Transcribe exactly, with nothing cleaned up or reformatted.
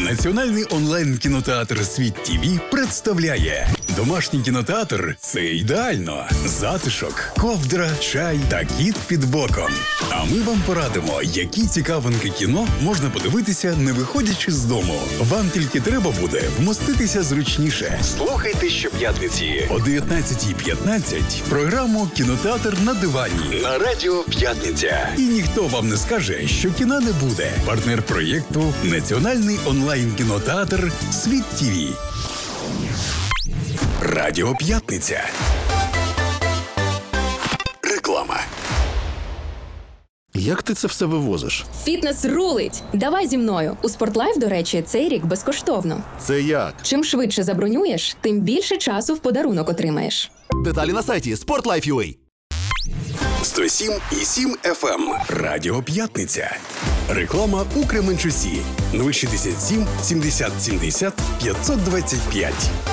Національний онлайн-кінотеатр «Світ ТІВІ» представляє домашній кінотеатр – це ідеально. Затишок, ковдра, чай та кіт під боком. А ми вам порадимо, які цікавинки кіно можна подивитися, не виходячи з дому. Вам тільки треба буде вмоститися зручніше. Слухайте щоп'ятниці о дев'ятнадцятій п'ятнадцять програму «Кінотеатр на дивані» на Радіо П'ятниця. І ніхто вам не скаже, що кіна не буде. Партнер проєкту – Національний онлайн-кінотеатр «Світ ТІВІ». Радіо П'ятниця. Реклама. Як ти це все вивозиш? Фітнес рулить! Давай зі мною. У Спортлайф, до речі, цей рік безкоштовно. Це як? Чим швидше забронюєш, тим більше часу в подарунок отримаєш. Деталі на сайті спортлайф крапка ю а. сто сім і сім еф ем. Радіо П'ятниця. Реклама у Кременчусі. нуль шістдесят сім сімдесят сімдесят п'ятсот двадцять п'ять.